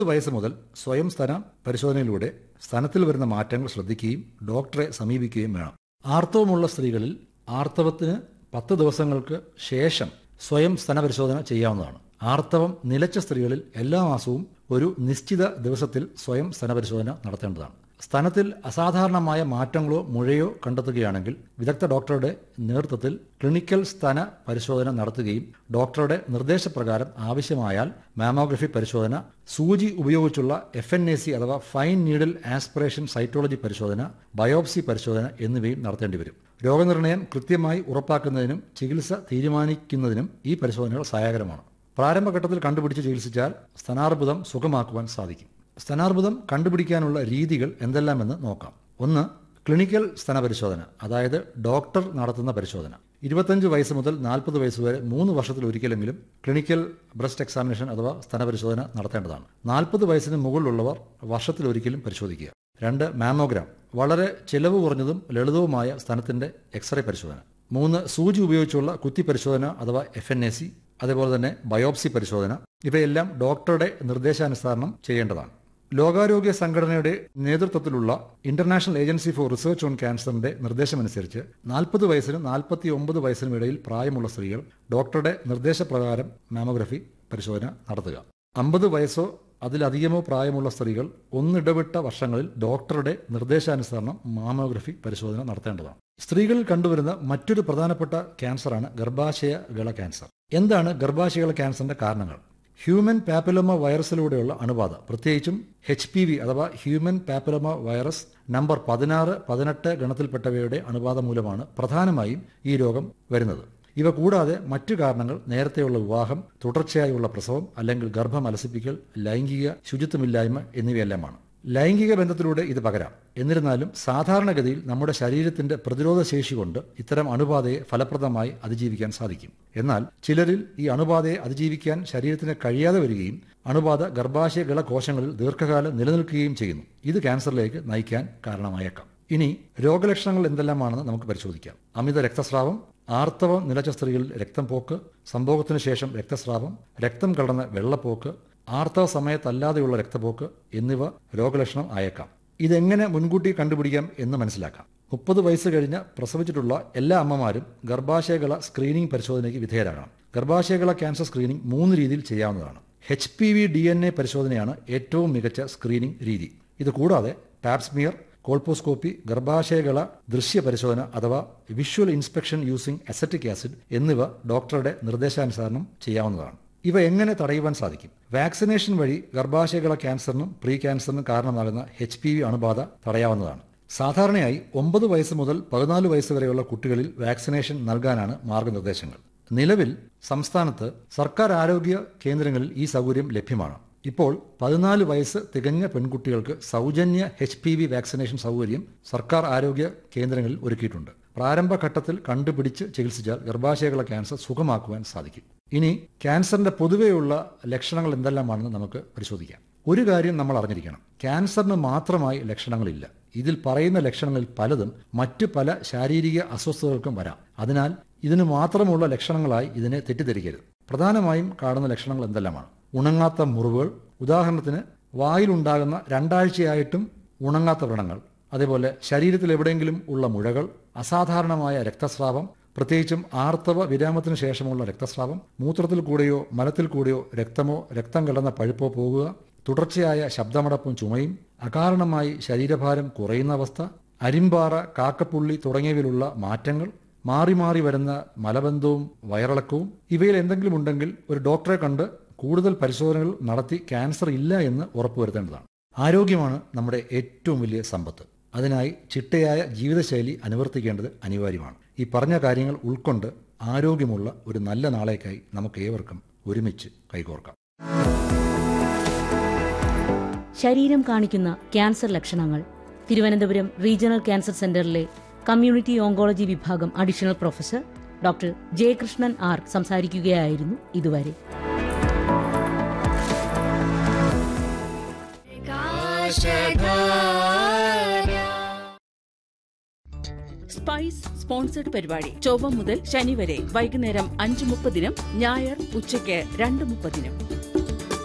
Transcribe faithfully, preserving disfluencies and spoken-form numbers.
വയസ്സ് മുതൽ സ്വയം സ്തന പരിശോധനയിലൂടെ സ്തനത്തിൽ വരുന്ന മാറ്റങ്ങൾ ശ്രദ്ധിക്കുകയും ഡോക്ടറെ സമീപിക്കുകയും വേണം. ആർത്തവമുള്ള സ്ത്രീകളിൽ ആർത്തവത്തിന് പത്ത് ദിവസങ്ങൾക്ക് ശേഷം സ്വയം സ്തന പരിശോധന ചെയ്യാവുന്നതാണ്. ആർത്തവം നിലച്ച സ്ത്രീകളിൽ എല്ലാ മാസവും ഒരു നിശ്ചിത ദിവസത്തിൽ സ്വയം സ്തന പരിശോധന നടത്തേണ്ടതാണ്. സ്തനത്തിൽ അസാധാരണമായ മാറ്റങ്ങളോ മുഴയോ കണ്ടെത്തുകയാണെങ്കിൽ വിദഗ്ധ ഡോക്ടറുടെ നേതൃത്വത്തിൽ ക്ലിനിക്കൽ സ്തന പരിശോധന നടത്തുകയും ഡോക്ടറുടെ നിർദ്ദേശപ്രകാരം ആവശ്യമായാൽ മാമോഗ്രഫി പരിശോധന, സൂചി ഉപയോഗിച്ചുള്ള എഫ് എൻ എ സി അഥവാ ഫൈൻ നീഡിൽ ആസ്പിറേഷൻ സൈറ്റോളജി പരിശോധന, ബയോപ്സി പരിശോധന എന്നിവയും നടത്തേണ്ടി വരും. രോഗനിർണയം കൃത്യമായി ഉറപ്പാക്കുന്നതിനും ചികിത്സ തീരുമാനിക്കുന്നതിനും ഈ പരിശോധനകൾ സഹായകരമാണ്. പ്രാരംഭഘട്ടത്തിൽ കണ്ടുപിടിച്ച് ചികിത്സിച്ചാൽ സ്തനാർബുദം സുഖമാക്കുവാൻ സാധിക്കും. സ്തനാർബുദം കണ്ടുപിടിക്കാനുള്ള രീതികൾ എന്തെല്ലാമെന്ന് നോക്കാം. ഒന്ന്, ക്ലിനിക്കൽ സ്തന പരിശോധന, അതായത് ഡോക്ടർ നടത്തുന്ന പരിശോധന. ഇരുപത്തഞ്ച് വയസ്സ് മുതൽ നാൽപ്പത് വയസ്സ് വരെ മൂന്ന് വർഷത്തിൽ ഒരിക്കലെങ്കിലും ക്ലിനിക്കൽ ബ്രസ്റ്റ് എക്സാമിനേഷൻ അഥവാ സ്തന പരിശോധന നടത്തേണ്ടതാണ്. നാൽപ്പത് വയസ്സിന് മുകളിലുള്ളവർ വർഷത്തിലൊരിക്കലും പരിശോധിക്കുക. രണ്ട്, മാമോഗ്രാം, വളരെ ചെലവ് കുറഞ്ഞതും ലളിതവുമായ സ്തനത്തിന്റെ എക്സ്റേ പരിശോധന. മൂന്ന്, സൂചി ഉപയോഗിച്ചുള്ള കുത്തി പരിശോധന അഥവാ എഫ് എൻ എ സി, അതേപോലെ തന്നെ ബയോപ്സി പരിശോധന. ഇവയെല്ലാം ഡോക്ടറുടെ നിർദ്ദേശാനുസരണം ചെയ്യേണ്ടതാണ്. ലോകാരോഗ്യ സംഘടനയുടെ നേതൃത്വത്തിലുള്ള international agency for research on ക്യാൻസറിന്റെ നിർദ്ദേശമനുസരിച്ച് നാൽപ്പത് വയസ്സിനും നാൽപ്പത്തി ഒമ്പത് വയസ്സിനും ഇടയിൽ പ്രായമുള്ള സ്ത്രീകൾ ഡോക്ടറുടെ നിർദ്ദേശപ്രകാരം മാമോഗ്രഫി പരിശോധന നടത്തുക. അമ്പത് വയസ്സോ അതിലധികമോ പ്രായമുള്ള സ്ത്രീകൾ ഒന്നിടവിട്ട വർഷങ്ങളിൽ ഡോക്ടറുടെ നിർദ്ദേശാനുസരണം മാമോഗ്രഫി പരിശോധന നടത്തേണ്ടതാണ്. സ്ത്രീകളിൽ കണ്ടുവരുന്ന മറ്റൊരു പ്രധാനപ്പെട്ട ക്യാൻസറാണ് ഗർഭാശയഗള ക്യാൻസർ. എന്താണ് ഗർഭാശയഗള ക്യാൻസറിന്റെ കാരണങ്ങൾ? ഹ്യൂമൻ പാപ്പിലോമ വൈറസിലൂടെയുള്ള അണുബാധ, പ്രത്യേകിച്ചും എച്ച് പി വി അഥവാ ഹ്യൂമൻ പാപ്പിലോമ വൈറസ് നമ്പർ പതിനാറ് പതിനെട്ട് ഗണത്തിൽപ്പെട്ടവയുടെ അണുബാധ മൂലമാണ് പ്രധാനമായും ഈ രോഗം വരുന്നത്. ഇവ കൂടാതെ മറ്റു കാരണങ്ങൾ നേരത്തെയുള്ള വിവാഹം, തുടർച്ചയായുള്ള പ്രസവം അല്ലെങ്കിൽ ഗർഭം അലസിപ്പിക്കൽ, ലൈംഗിക ശുചിത്വമില്ലായ്മ എന്നിവയെല്ലാമാണ്. ലൈംഗിക ബന്ധത്തിലൂടെ ഇത് പകരാം. എന്നിരുന്നാലും സാധാരണഗതിയിൽ നമ്മുടെ ശരീരത്തിന്റെ പ്രതിരോധ ശേഷി കൊണ്ട് ഇത്തരം അണുബാധയെ ഫലപ്രദമായി അതിജീവിക്കാൻ സാധിക്കും. എന്നാൽ ചിലരിൽ ഈ അണുബാധയെ അതിജീവിക്കാൻ ശരീരത്തിന് കഴിയാതെ വരികയും അണുബാധ ഗർഭാശയഗള കോശങ്ങളിൽ ദീർഘകാലം നിലനിൽക്കുകയും ചെയ്യുന്നു. ഇത് ക്യാൻസറിലേക്ക് നയിക്കാൻ കാരണമായേക്കാം. ഇനി രോഗലക്ഷണങ്ങൾ എന്തെല്ലാമാണെന്ന് നമുക്ക് പരിശോധിക്കാം. അമിത രക്തസ്രാവം, ആർത്തവം നിലച്ച സ്ത്രീകളിൽ രക്തം പോക്ക്, സംഭോഗത്തിനു ശേഷം രക്തസ്രാവം, രക്തം കലർന്ന വെള്ളപ്പോക്ക്, ആർത്തവ സമയത്തല്ലാതെയുള്ള രക്തപോക്ക് എന്നിവ രോഗലക്ഷണം ആയേക്കാം. ഇതെങ്ങനെ മുൻകൂട്ടി കണ്ടുപിടിക്കാം എന്ന് മനസ്സിലാക്കാം. മുപ്പത് വയസ്സ് കഴിഞ്ഞ് പ്രസവിച്ചിട്ടുള്ള എല്ലാ അമ്മമാരും ഗർഭാശയഗള സ്ക്രീനിംഗ് പരിശോധനയ്ക്ക് വിധേയരാകണം. ഗർഭാശയഗള ക്യാൻസർ സ്ക്രീനിംഗ് മൂന്ന് രീതിയിൽ ചെയ്യാവുന്നതാണ്. H P V D N A പരിശോധനയാണ് ഏറ്റവും മികച്ച സ്ക്രീനിംഗ് രീതി. ഇത് കൂടാതെ പാപ്സ്മിയർ, കോൾപോസ്കോപ്പി, ഗർഭാശയഗള ദൃശ്യ പരിശോധന അഥവാ visual inspection using acetic acid എന്നിവ ഡോക്ടറുടെ നിർദ്ദേശാനുസരണം ചെയ്യാവുന്നതാണ്. ഇവ എങ്ങനെ തടയുവാൻ സാധിക്കും? വാക്സിനേഷൻ വഴി ഗർഭാശയഗള ക്യാൻസറിനും പ്രീ ക്യാൻസറിനും കാരണമാകുന്ന എച്ച് പി വി അണുബാധ തടയാവുന്നതാണ്. സാധാരണയായി ഒമ്പത് വയസ്സ് മുതൽ പതിനാല് വയസ്സ് വരെയുള്ള കുട്ടികളിൽ വാക്സിനേഷൻ നൽകാനാണ് മാർഗനിർദ്ദേശങ്ങൾ. നിലവിൽ സംസ്ഥാനത്ത് സർക്കാർ ആരോഗ്യ കേന്ദ്രങ്ങളിൽ ഈ സൗകര്യം ലഭ്യമാണ്. ഇപ്പോൾ പതിനാല് വയസ്സ് തികഞ്ഞ പെൺകുട്ടികൾക്ക് സൗജന്യ എച്ച് പി വി വാക്സിനേഷൻ സൗകര്യം സർക്കാർ ആരോഗ്യ കേന്ദ്രങ്ങളിൽ ഒരുക്കിയിട്ടുണ്ട്. പ്രാരംഭഘട്ടത്തിൽ കണ്ടുപിടിച്ച് ചികിത്സിച്ചാൽ ഗർഭാശയഗള ക്യാൻസർ സുഖമാക്കുവാൻ സാധിക്കും. ഇനി ക്യാൻസറിന്റെ പൊതുവെയുള്ള ലക്ഷണങ്ങൾ എന്തെല്ലാമാണെന്ന് നമുക്ക് പരിശോധിക്കാം. ഒരു കാര്യം നമ്മൾ അറിഞ്ഞിരിക്കണം, ക്യാൻസറിന് മാത്രമായി ലക്ഷണങ്ങളില്ല. ഇതിൽ പറയുന്ന ലക്ഷണങ്ങളിൽ പലതും മറ്റു പല ശാരീരിക അസ്വസ്ഥതകൾക്കും വരാം. അതിനാൽ ഇതിന് മാത്രമുള്ള ലക്ഷണങ്ങളായി ഇതിനെ തെറ്റിദ്ധരിക്കരുത്. പ്രധാനമായും കാണുന്ന ലക്ഷണങ്ങൾ എന്തെല്ലാമാണ്? ഉണങ്ങാത്ത മുറിവുകൾ, ഉദാഹരണത്തിന് വായിലുണ്ടാകുന്ന രണ്ടാഴ്ചയായിട്ടും ഉണങ്ങാത്ത വ്രണങ്ങൾ, അതേപോലെ ശരീരത്തിൽ എവിടെയെങ്കിലും ഉള്ള മുഴകൾ, അസാധാരണമായ രക്തസ്രാവം, പ്രത്യേകിച്ചും ആർത്തവ വിരാമത്തിന് ശേഷമുള്ള രക്തസ്രാവം, മൂത്രത്തിൽ കൂടെയോ മലത്തിൽ കൂടെയോ രക്തമോ രക്തം കലർന്ന പഴുപ്പോ പോകുക, തുടർച്ചയായ ശബ്ദമടപ്പും ചുമയും, അകാരണമായി ശരീരഭാരം കുറയുന്ന അവസ്ഥ, അരിമ്പാറ, കാക്കപ്പുള്ളി തുടങ്ങിയവയിലുള്ള മാറ്റങ്ങൾ, മാറി മാറി വരുന്ന മലബന്ധവും വയറിളക്കവും, ഇവയിൽ എന്തെങ്കിലും ഉണ്ടെങ്കിൽ ഒരു ഡോക്ടറെ കണ്ട് കൂടുതൽ പരിശോധനകൾ നടത്തി ക്യാൻസർ ഇല്ല എന്ന് ഉറപ്പുവരുത്തേണ്ടതാണ്. ആരോഗ്യമാണ് നമ്മുടെ ഏറ്റവും വലിയ സമ്പത്ത്. അതിനായി ചിട്ടയായ ജീവിതശൈലി അനുവർത്തിക്കേണ്ടത് അനിവാര്യമാണ്. ഈ പറഞ്ഞ കാര്യങ്ങൾ ഉൾക്കൊണ്ട് ആരോഗ്യമുള്ള ഒരു നല്ല നാളേക്കായി നമുക്ക് ഏവർക്കും ഒരുമിച്ച് കൈകോർക്കാം. ശരീരം കാണിക്കുന്ന ക്യാൻസർ ലക്ഷണങ്ങൾ. തിരുവനന്തപുരം റീജിയണൽ ക്യാൻസർ സെന്ററിലെ കമ്മ്യൂണിറ്റി ഓങ്കോളജി വിഭാഗം additional professor doctor Jayakrishnan R സംസാരിക്കുകയായിരുന്നു ഇതുവരെ. സ്പൈസ് സ്പോൺസർഡ് പരിപാടി ചൊവ്വ മുതൽ ശനി വരെ വൈകുന്നേരം അഞ്ച് മുപ്പതിനും ഞായർ ഉച്ചയ്ക്ക് രണ്ട് മുപ്പതിനും.